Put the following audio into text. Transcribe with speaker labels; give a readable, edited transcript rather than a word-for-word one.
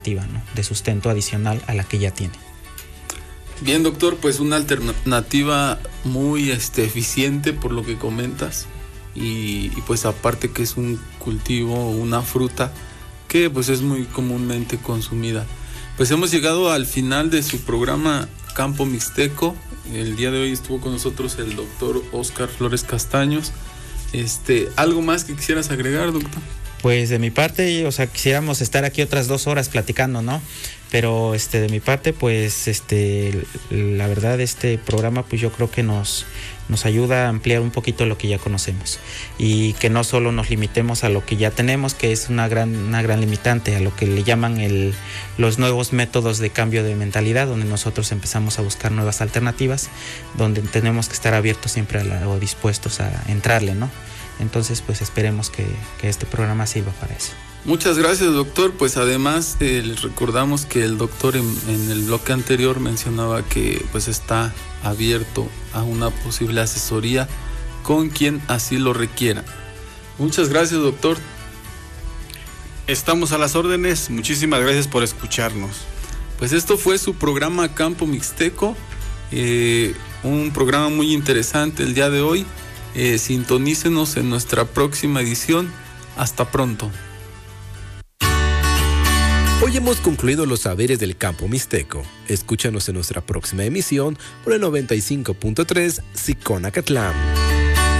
Speaker 1: ¿no? De sustento adicional a la que ya tiene.
Speaker 2: Bien, doctor, pues una alternativa muy eficiente por lo que comentas y pues aparte que es un cultivo, una fruta que pues es muy comúnmente consumida. Pues hemos llegado al final de su programa Campo Mixteco. El día de hoy estuvo con nosotros el doctor Óscar Flores Castaños. ¿Algo más que quisieras agregar, doctor?
Speaker 1: Pues de mi parte, quisiéramos estar aquí otras 2 horas platicando, ¿no? Pero de mi parte, pues la verdad, este programa, pues yo creo que nos ayuda a ampliar un poquito lo que ya conocemos y que no solo nos limitemos a lo que ya tenemos, que es una gran limitante, a lo que le llaman los nuevos métodos de cambio de mentalidad, donde nosotros empezamos a buscar nuevas alternativas, donde tenemos que estar abiertos siempre o dispuestos a entrarle, ¿no? Entonces, pues esperemos que este programa sirva para eso.
Speaker 2: Muchas gracias, doctor. Pues además les recordamos que el doctor en el bloque anterior mencionaba que pues está abierto a una posible asesoría con quien así lo requiera. Muchas gracias, doctor.
Speaker 3: Estamos a las órdenes. Muchísimas gracias por escucharnos.
Speaker 2: Pues esto fue su programa Campo Mixteco, un programa muy interesante el día de hoy. Sintonícenos en nuestra próxima edición. Hasta pronto.
Speaker 4: Hoy hemos concluido los saberes del campo mixteco. Escúchanos en nuestra próxima emisión por el 95.3 Siconacatlán.